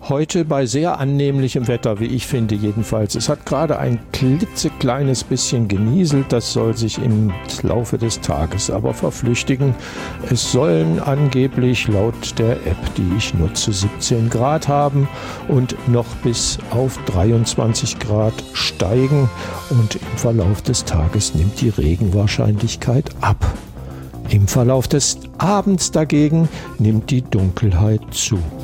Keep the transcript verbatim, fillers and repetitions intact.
Heute bei sehr annehmlichem Wetter, wie ich finde jedenfalls. Es hat gerade ein klitzekleines bisschen genieselt, das soll sich im Laufe des Tages aber verflüchtigen. Es sollen angeblich laut der App, die ich nutze, siebzehn Grad haben und noch bis auf dreiundzwanzig Grad steigen und im Verlauf des Tages nimmt die Regenwahrscheinlichkeit ab. Im Verlauf des Abends dagegen nimmt die Dunkelheit zu.